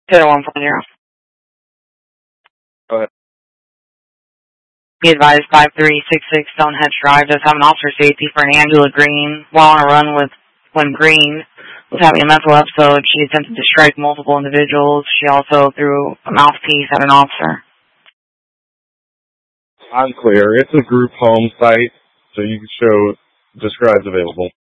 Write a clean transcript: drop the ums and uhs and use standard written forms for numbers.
0140. Go ahead. Be advised 5366 Stonehenge Drive does have an officer safety for an Angela Green while on a run when Green was having a mental episode. She attempted to strike multiple individuals. She also threw a mouthpiece at an officer. I'm clear. It's a group home site, so you can show describes available.